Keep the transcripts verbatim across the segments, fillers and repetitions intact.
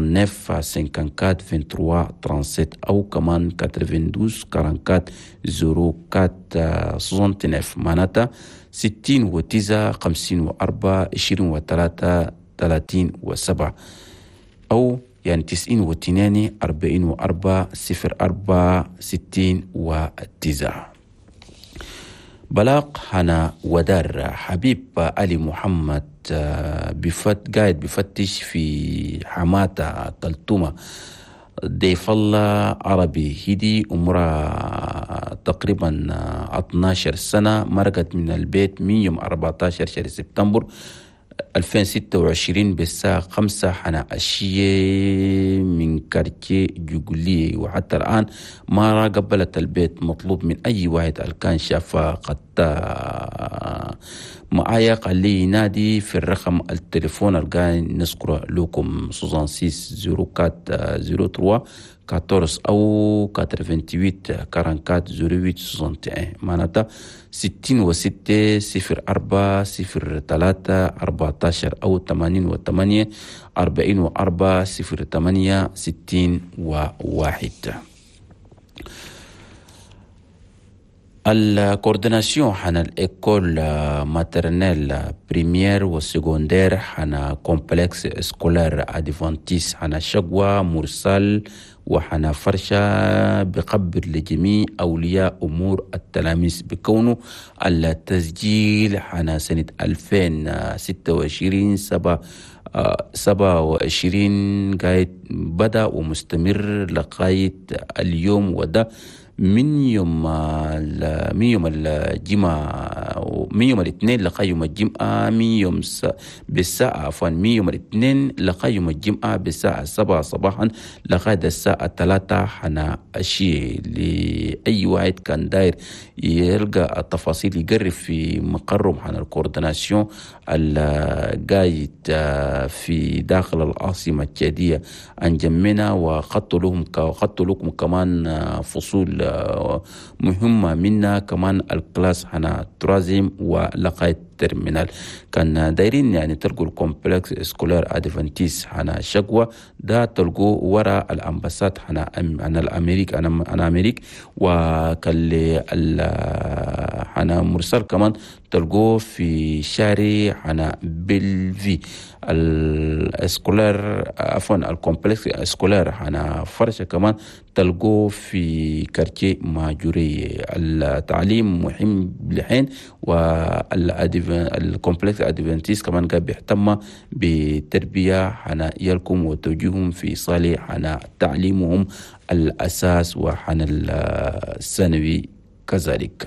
soixante-neuf cinquante-quatre vingt-trois trente-sept أو كمان اثنين وثمانين أربعة وأربعين صفر أربعة soixante-neuf معناتها ستين وتسعة خمسين وأربعة عشرين وثلاثة ثلاثين وسبعة أو يعني تسعين واثنين أربعين وأربعة صفر أربعة ستين وتسعة. بلاغ هنا ودار حبيب علي محمد بفت قاعد بفتش في حماتة كلتومة ضيف الله عربي هدي عمرها تقريبا اثناشر سنة، مرقت من البيت من يوم أربعة عشر شهر سبتمبر ألفين وستة وعشرين بالساعة خمسة حنا أشياء من كارتيه جوجلي، وحتى الآن ما قبلت البيت. مطلوب من أي واحد الكان شافها قد معايا قال لي نادي في الرقم التليفون القاين نذكره لكم ستة ستة أربعة صفر ثلاثة أربعة أو ثمانية وثمانين أربعة أربعة صفر ثمانية واحد واحد معناتها ستين وستة صفر أربعة صفر ثلاثة أربعة عشر أو ثمانين وثمانية أربعين وأربعة صفر ثمانية ستين وواحد. الكورديناسيون حنا الإيكول ماترنيل بريمير وسيكوندير حنا كومبلكس اسكولار ادفانتيس حنا شقوة مرسل وحنا فرشة بقبر لجميع أولياء أمور التلاميذ بكونه التسجيل حنا سنة ألفين وستة وعشرين سبعة سبعة وعشرين قايد بدأ ومستمر لغاية اليوم، وده من يوم من يوم الجمعة من يوم الاثنين لقى يوم الجمعة من يوم بالساعة عفوا من يوم الاثنين لقى يوم الجمعة بالساعة سبعة صباحا لغاية الساعة ثلاثة حنا أشي. لأي واحد كان داير يلقى التفاصيل يقرب في مقرهم حنا الكورديناسيون القايد في داخل العاصمة التشادية أنجمنا، وخطوا لهم وخطوا لكم كمان فصول مهمة منا كمان الكلاس هنا ترازيم ولقاية ترمينال. كان دايرين يعني تلقوا الكومبلكس اسكولار ادفانتيس هنا شقوة ده تلقوا وراء الأمباسات هنا أنا الأمريك أنا أنا أمريك، وكاللي هنا مرسل كمان تلقوا في شارع هنا بالفي الاسكولار عفوا الكومبلكس اسكولار هنا فرشة كمان تلقوا في كارتيه ماجوري. التعليم مهم بالحين، والكومبلكس ادفانتيس كمان قاعد بيهتم بتربية حنا يلكم وتوجيههم في صالح حنا تعليمهم الأساس وحنا الثانوي كذلك.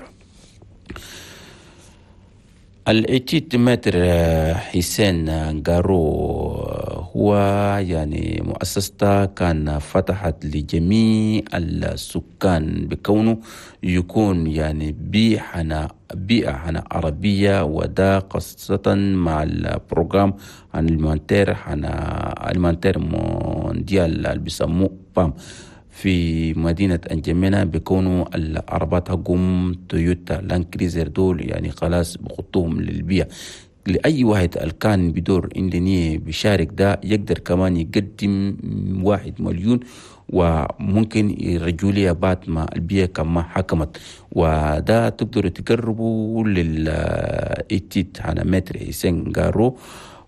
الاتيت متر حسين قارو هو يعني مؤسسة كان فتحت لجميع السكان بكونه يكون يعني بيئة بيئة عربية، وده خاصة مع البروغرام عن المونتير عن المونتير مونديال اللي بيسموه بام في مدينة أنجمنا، بيكونوا العربات حقهم تويوتا لانكريزر دول يعني خلاص بخطوهم للبيع. لأي واحد الكان بدور إندونية بيشارك ده يقدر كمان يقدم واحد مليون، وممكن الرجولية بعد ما البيئة كما حكمت، وده تقدروا تقربوا للإيتيت هنا متر حسين قارو،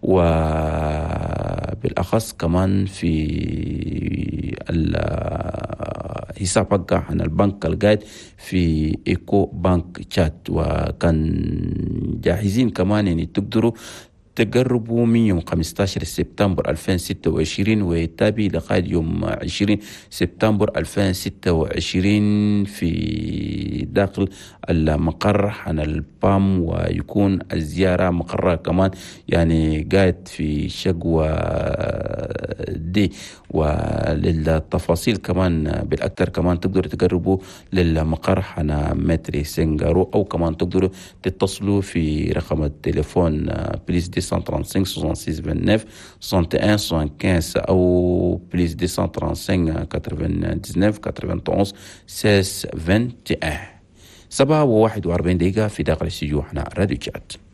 وبالأخص كمان في الحساب حقه عن البنك القايد في إيكو بانك تشات. وكان جاهزين كمان يعني تقدروا تقربوا من يوم خمسة عشر سبتمبر ألفين وستة وعشرين ويتابع لغاية يوم عشرين سبتمبر ألفين وستة وعشرين في داخل المقر عن البام، ويكون الزيارة مقرها كمان يعني قاعد في شقوة دي. وللتفاصيل كمان بالأكثر كمان تقدروا تقربوا للمقر عن متري سنغارو، أو كمان تقدروا تتصلوا في رقم التليفون بليس deux cent trente-cinq soixante-six vingt-neuf soixante et un soixante-quinze أو بليس deux cent trente-cinq quatre-vingt-dix-neuf quatre-vingt-onze seize vingt et un. سبعة وواحد وأربعين دقيقة في داخل الاستديو، احنا راديو تشات.